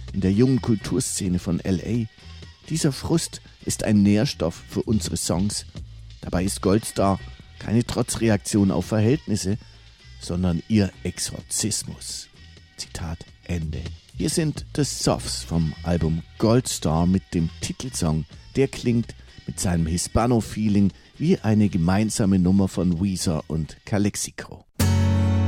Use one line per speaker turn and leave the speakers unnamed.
in der jungen Kulturszene von L.A. Dieser Frust ist ein Nährstoff für unsere Songs. Dabei ist Goldstar keine Trotzreaktion auf Verhältnisse, sondern ihr Exorzismus. Zitat Ende. Hier sind The Sophs vom Album Goldstar mit dem Titelsong. Der klingt mit seinem Hispano-Feeling wie eine gemeinsame Nummer von Weezer und Calexico.